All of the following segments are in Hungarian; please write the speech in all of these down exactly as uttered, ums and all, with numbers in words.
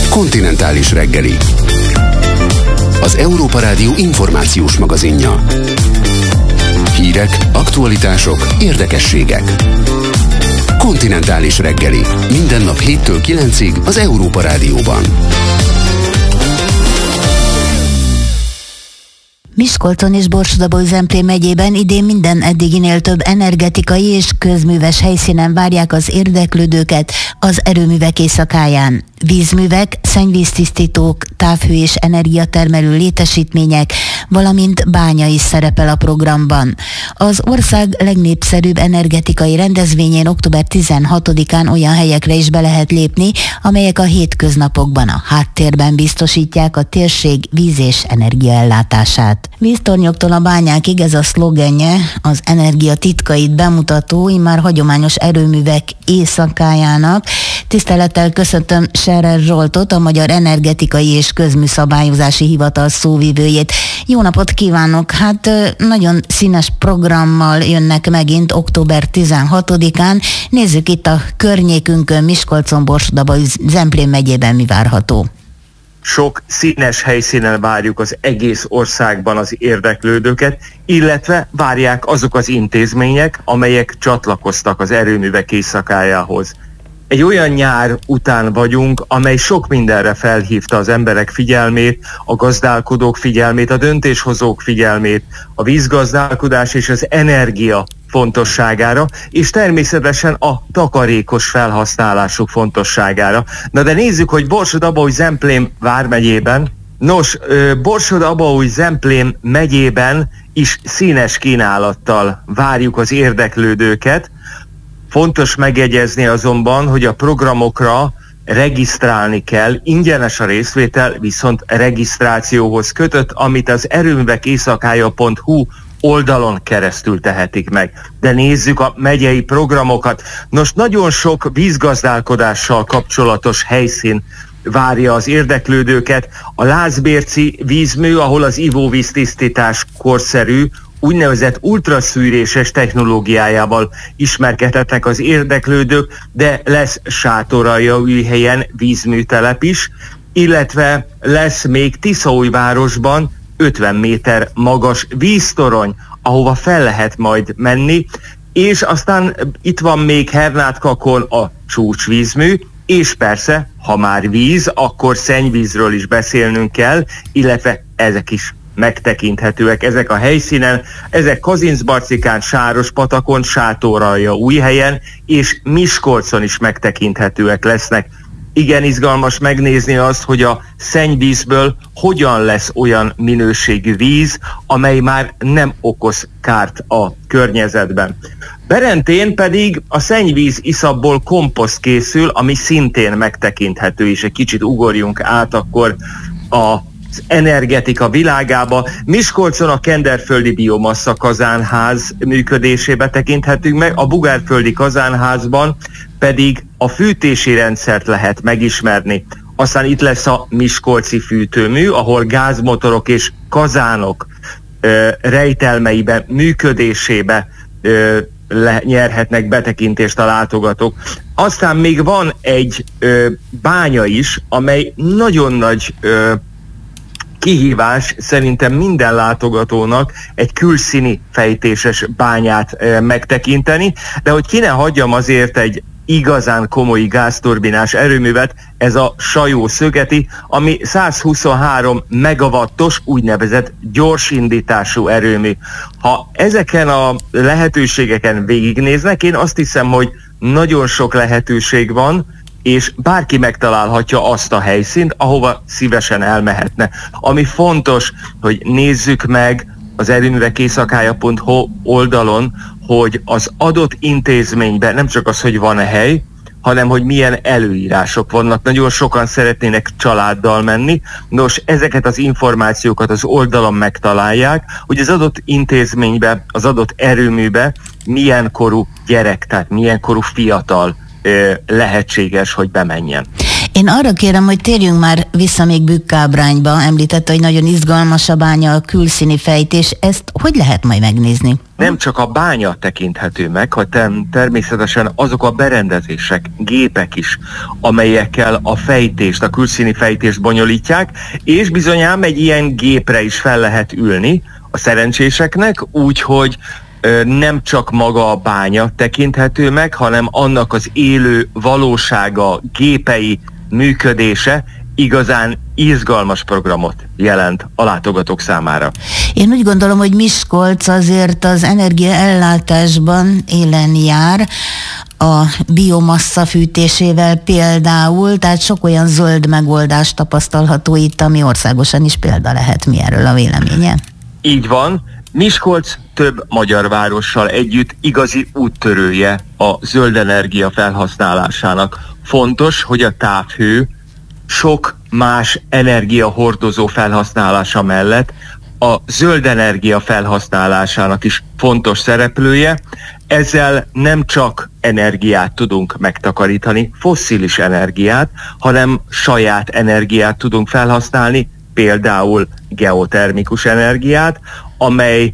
Kontinentális reggeli. Az Európa Rádió információs magazinja. Hírek, aktualitások, érdekességek. Kontinentális reggeli. Minden nap héttől kilencig az Európa Rádióban. Miskolcon és Borsod-Abaúj-Zemplén megyében idén minden eddiginél több energetikai és közműves helyszínen várják az érdeklődőket az erőművek éjszakáján. Vízművek, szennyvíztisztítók, távhő és energiatermelő létesítmények, valamint bánya is szerepel a programban. Az ország legnépszerűbb energetikai rendezvényén október tizenhatodikán olyan helyekre is be lehet lépni, amelyek a hétköznapokban a háttérben biztosítják a térség víz- és energiaellátását. Víztornyoktól a bányákig ez a szlogenje, az energia titkait bemutató, immár hagyományos erőművek éjszakájának. Tisztelettel köszöntöm Scherer Zsoltot, a Magyar Energetikai és Közműszabályozási Hivatal szóvivőjét. Jó napot kívánok! Hát nagyon színes programmal jönnek megint október tizenhatodikán. Nézzük itt a környékünkön, Miskolcon, Borsod-Abaúj-Zemplén megyében mi várható. Sok színes helyszínen várjuk az egész országban az érdeklődőket, illetve várják azok az intézmények, amelyek csatlakoztak az erőművek éjszakájához. Egy olyan nyár után vagyunk, amely sok mindenre felhívta az emberek figyelmét, a gazdálkodók figyelmét, a döntéshozók figyelmét, a vízgazdálkodás és az energia fontosságára, és természetesen a takarékos felhasználásuk fontosságára. Na de nézzük, hogy Borsod-Abaúj-Zemplén vármegyében, nos, Borsod-Abaúj-Zemplén megyében is színes kínálattal várjuk az érdeklődőket. Fontos megjegyezni azonban, hogy a programokra regisztrálni kell, ingyenes a részvétel, viszont regisztrációhoz kötött, amit az erőművek éjszakája pont hu oldalon keresztül tehetik meg. De nézzük a megyei programokat. Nos, nagyon sok vízgazdálkodással kapcsolatos helyszín várja az érdeklődőket. A Lázbérci vízmű, ahol az ivóvíztisztítás korszerű, úgynevezett ultraszűréses technológiájával ismerkedhetnek az érdeklődők, de lesz Sátoraljaújhelyen vízműtelep is, illetve lesz még Tiszaújvárosban ötven méter magas víztorony, ahova fel lehet majd menni, és aztán itt van még Hernátkakon a csúcsvízmű, és persze, ha már víz, akkor szennyvízről is beszélnünk kell, illetve ezek is megtekinthetőek ezek a helyszínen, ezek Kazincbarcikán, Sárospatakon, Sátoraljaújhelyen és Miskolcon is megtekinthetőek lesznek. Igen izgalmas megnézni azt, hogy a szennyvízből hogyan lesz olyan minőségű víz, amely már nem okoz kárt a környezetben. Berentén pedig a szennyvíz iszapból komposzt készül, ami szintén megtekinthető, és egy kicsit ugorjunk át akkor a az energetika világába. Miskolcon a Kenderföldi Biomassa Kazánház működésébe tekinthetünk meg, a Bugárföldi Kazánházban pedig a fűtési rendszert lehet megismerni. Aztán itt lesz a Miskolci fűtőmű, ahol gázmotorok és kazánok ö, rejtelmeiben, működésébe ö, le, nyerhetnek betekintést a látogatók. Aztán még van egy ö, bánya is, amely nagyon nagy ö, kihívás szerintem minden látogatónak egy külszíni fejtéses bányát e, megtekinteni, de hogy ki ne hagyjam azért egy igazán komoly gázturbinás erőművet, ez a Sajó-Szögeti, ami százhuszonhárom megawattos úgynevezett gyorsindítású erőmű. Ha ezeken a lehetőségeken végignéznek, én azt hiszem, hogy nagyon sok lehetőség van, és bárki megtalálhatja azt a helyszínt, ahova szívesen elmehetne. Ami fontos, hogy nézzük meg az erőművek éjszakája pont hu oldalon, hogy az adott intézményben nem csak az, hogy van-e hely, hanem hogy milyen előírások vannak. Nagyon sokan szeretnének családdal menni. Nos, ezeket az információkat az oldalon megtalálják, hogy az adott intézménybe, az adott erőműbe milyen korú gyerek, tehát milyen korú fiatal lehetséges, hogy bemenjen. Én arra kérem, hogy térjünk már vissza még Bükk-Ábrányba. Említette, hogy nagyon izgalmas a bánya, a külszíni fejtés. Ezt hogy lehet majd megnézni? Nem csak a bánya tekinthető meg, hanem természetesen azok a berendezések, gépek is, amelyekkel a fejtést, a külszíni fejtést bonyolítják, és bizonyám egy ilyen gépre is fel lehet ülni a szerencséseknek, úgyhogy nem csak maga a bánya tekinthető meg, hanem annak az élő valósága, gépei, működése igazán izgalmas programot jelent a látogatók számára. Én úgy gondolom, hogy Miskolc azért az energiaellátásban élen jár, a biomassa fűtésével például, tehát sok olyan zöld megoldást tapasztalható itt, ami országosan is példa lehet. Mi erről a véleménye? Így van. Miskolc több magyar várossal együtt igazi úttörője a zöld energia felhasználásának. Fontos, hogy a távhő sok más energiahordozó felhasználása mellett a zöld energia felhasználásának is fontos szereplője. Ezzel nem csak energiát tudunk megtakarítani, fosszilis energiát, hanem saját energiát tudunk felhasználni, például geotermikus energiát, amely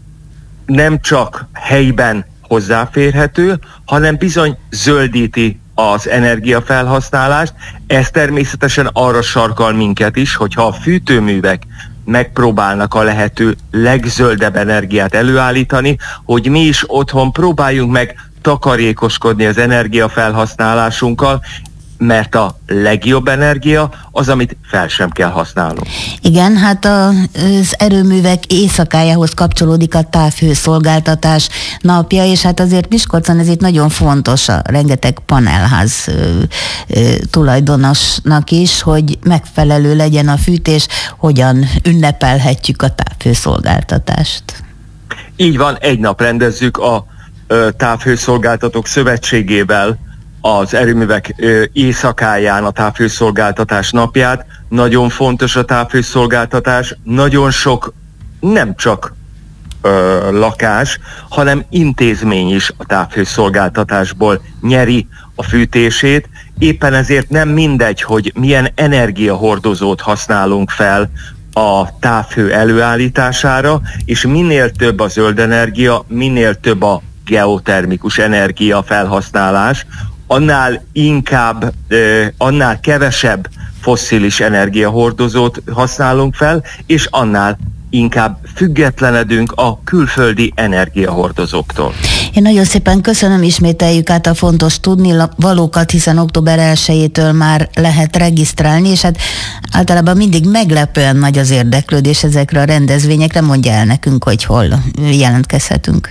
nem csak helyben hozzáférhető, hanem bizony zöldíti az energiafelhasználást. Ez természetesen arra sarkal minket is, hogyha a fűtőművek megpróbálnak a lehető legzöldebb energiát előállítani, hogy mi is otthon próbáljunk meg takarékoskodni az energiafelhasználásunkkal, mert a legjobb energia az, amit fel sem kell használnunk. Igen, hát az erőművek éjszakájához kapcsolódik a távhőszolgáltatás napja, és hát azért Miskolcon ez itt nagyon fontos a rengeteg panelház ö, ö, tulajdonosnak is, hogy megfelelő legyen a fűtés, hogyan ünnepelhetjük a távhőszolgáltatást. Így van, egy nap rendezzük a ö, Távhőszolgáltatók Szövetségével az erőművek éjszakáján a távhőszolgáltatás napját. Nagyon fontos a távhőszolgáltatás, nagyon sok nem csak ö, lakás, hanem intézmény is a távhőszolgáltatásból nyeri a fűtését. Éppen ezért nem mindegy, hogy milyen energiahordozót használunk fel a távhő előállítására, és minél több a zöld energia, minél több a geotermikus energia felhasználás, annál inkább, eh, annál kevesebb fosszilis energiahordozót használunk fel, és annál inkább függetlenedünk a külföldi energiahordozóktól. Én nagyon szépen köszönöm, ismételjük át a fontos tudnivalókat, hiszen október elsejétől már lehet regisztrálni, és hát általában mindig meglepően nagy az érdeklődés ezekre a rendezvényekre. Mondja el nekünk, hogy hol jelentkezhetünk.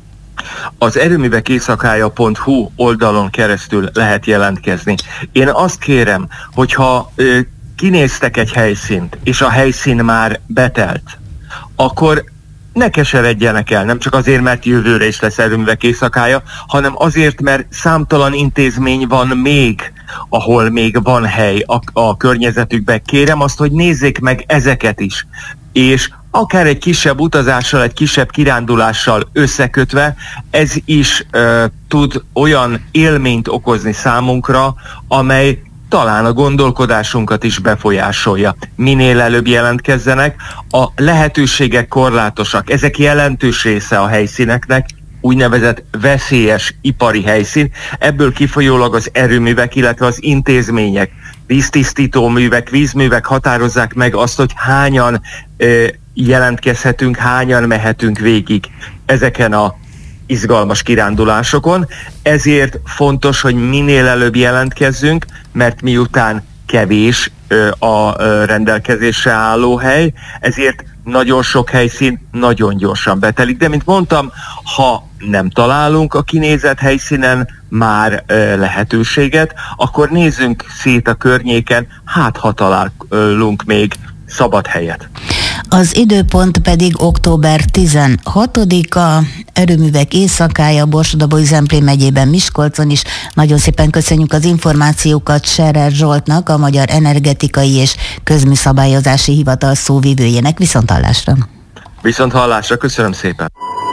Az erőművek éjszakája pont hu oldalon keresztül lehet jelentkezni. Én azt kérem, hogyha ö, kinéztek egy helyszínt, és a helyszín már betelt, akkor ne keseredjenek el, nem csak azért, mert jövőre is lesz erőművek éjszakája, hanem azért, mert számtalan intézmény van még, ahol még van hely a, a környezetükben. Kérem azt, hogy nézzék meg ezeket is, és akár egy kisebb utazással, egy kisebb kirándulással összekötve, ez is uh, tud olyan élményt okozni számunkra, amely talán a gondolkodásunkat is befolyásolja. Minél előbb jelentkezzenek, a lehetőségek korlátosak, ezek jelentős része a helyszíneknek, úgynevezett veszélyes ipari helyszín, ebből kifolyólag az erőművek, illetve az intézmények, víztisztító művek, vízművek határozzák meg azt, hogy hányan ö, jelentkezhetünk, hányan mehetünk végig ezeken a izgalmas kirándulásokon. Ezért fontos, hogy minél előbb jelentkezzünk, mert miután kevés ö, a ö, rendelkezésre álló hely, ezért nagyon sok helyszín nagyon gyorsan betelik. De mint mondtam, ha nem találunk a kinézett helyszínen már ö, lehetőséget, akkor nézzünk szét a környéken, hát ha találunk még szabad helyet. Az időpont pedig október tizenhatodika, erőművek éjszakája, Borsod-Abaúj-Zemplén megyében, Miskolcon is. Nagyon szépen köszönjük az információkat Scherer Zsoltnak, a Magyar Energetikai és Közműszabályozási Hivatal szóvivőjének. Viszonthallásra! Viszonthallásra, köszönöm szépen!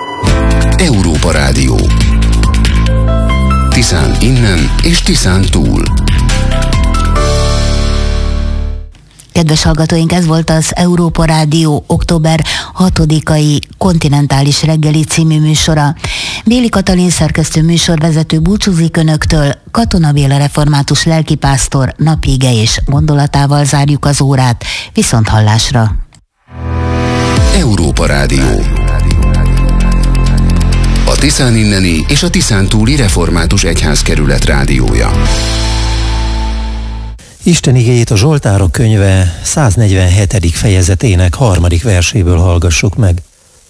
Európa Rádió. Tiszán innen és Tiszán túl. Kedves hallgatóink, ez volt az Európa Rádió október hatodikai kontinentális reggeli című műsora. Béli Katalin szerkesztő műsorvezető búcsúzik önöktől, Katona Béla református lelkipásztor napige és gondolatával zárjuk az órát. Viszont hallásra! Európa Rádió. A Tiszán inneni és a Tiszán túli református egyházkerület rádiója. Isten igéjét a Zsoltárok könyve száznegyvenhetedik fejezetének harmadik verséből hallgassuk meg.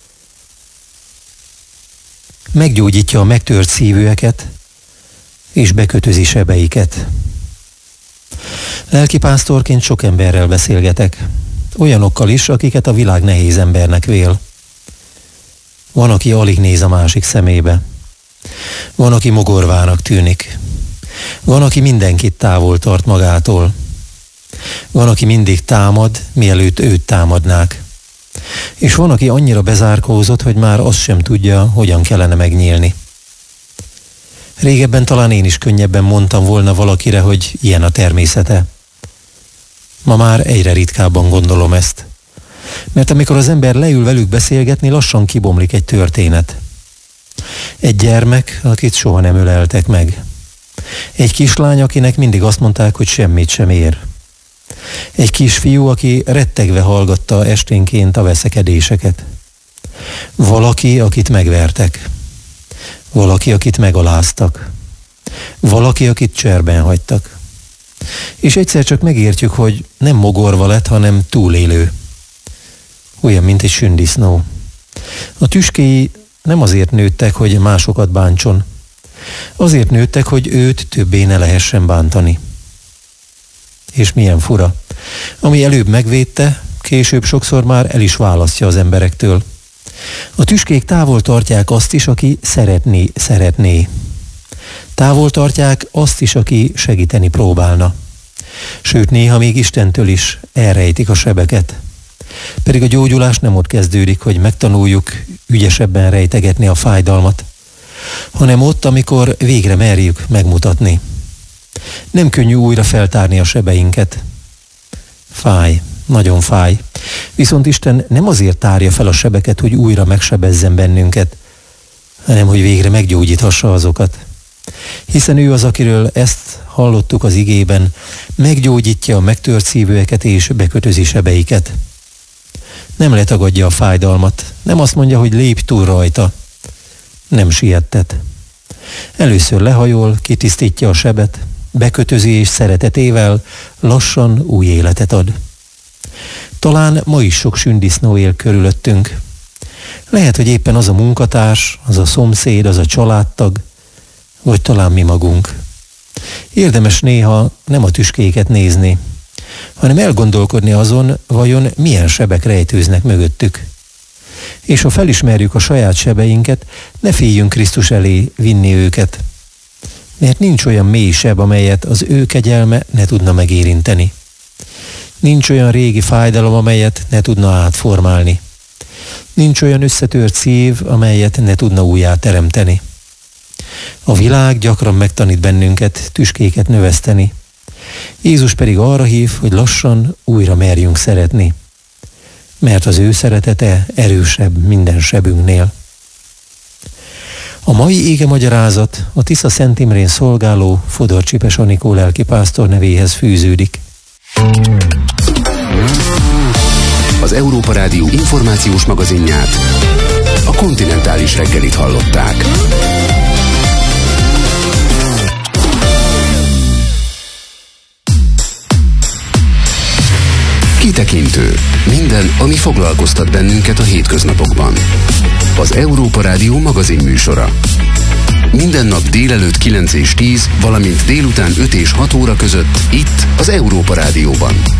Meggyógyítja a megtört szívűeket, és bekötözi sebeiket. Lelkipásztorként sok emberrel beszélgetek, olyanokkal is, akiket a világ nehéz embernek vél. Van, aki alig néz a másik szemébe. Van, aki mogorvának tűnik. Van, aki mindenkit távol tart magától. Van, aki mindig támad, mielőtt őt támadnák. És van, aki annyira bezárkózott, hogy már azt sem tudja, hogyan kellene megnyílni. Régebben talán én is könnyebben mondtam volna valakire, hogy ilyen a természete. Ma már egyre ritkábban gondolom ezt. Mert amikor az ember leül velük beszélgetni, lassan kibomlik egy történet. Egy gyermek, akit soha nem öleltek meg. Egy kislány, akinek mindig azt mondták, hogy semmit sem ér. Egy kisfiú, aki rettegve hallgatta esténként a veszekedéseket. Valaki, akit megvertek. Valaki, akit megaláztak. Valaki, akit cserben hagytak. És egyszer csak megértjük, hogy nem mogorva lett, hanem túlélő. Olyan, mint egy sündisznó. A tüskéi nem azért nőttek, hogy másokat bántson. Azért nőttek, hogy őt többé ne lehessen bántani. És milyen fura. Ami előbb megvédte, később sokszor már el is választja az emberektől. A tüskék távol tartják azt is, aki szeretni szeretné. Távol tartják azt is, aki segíteni próbálna. Sőt, néha még Istentől is elrejtik a sebeket. Pedig a gyógyulás nem ott kezdődik, hogy megtanuljuk ügyesebben rejtegetni a fájdalmat, hanem ott, amikor végre merjük megmutatni. Nem könnyű újra feltárni a sebeinket. Fáj, nagyon fáj. Viszont Isten nem azért tárja fel a sebeket, hogy újra megsebezzen bennünket, hanem hogy végre meggyógyíthassa azokat. Hiszen ő az, akiről ezt hallottuk az igében, meggyógyítja a megtört szívűeket és bekötözi sebeiket. Nem letagadja a fájdalmat, nem azt mondja, hogy lépj túl rajta. Nem siettet. Először lehajol, kitisztítja a sebet, bekötözi és szeretetével lassan új életet ad. Talán ma is sok sündisznó él körülöttünk. Lehet, hogy éppen az a munkatárs, az a szomszéd, az a családtag, vagy talán mi magunk. Érdemes néha nem a tüskéket nézni, hanem elgondolkodni azon, vajon milyen sebek rejtőznek mögöttük. És ha felismerjük a saját sebeinket, ne féljünk Krisztus elé vinni őket. Mert nincs olyan mély seb, amelyet az ő kegyelme ne tudna megérinteni. Nincs olyan régi fájdalom, amelyet ne tudna átformálni. Nincs olyan összetört szív, amelyet ne tudna újjá teremteni. A világ gyakran megtanít bennünket tüskéket növeszteni. Jézus pedig arra hív, hogy lassan újra merjünk szeretni. Mert az ő szeretete erősebb minden sebünknél. A mai ége magyarázat a Tisza Szent Imrén szolgáló Fodor Csipes Anikó lelkipásztor nevéhez fűződik. Az Európa Rádió információs magazinját, a kontinentális reggelit hallották. Kitekintő. Minden, ami foglalkoztat bennünket a hétköznapokban. Az Európa Rádió magazin műsora. Minden nap délelőtt kilenc és tíz, valamint délután öt és hat óra között itt az Európa Rádióban.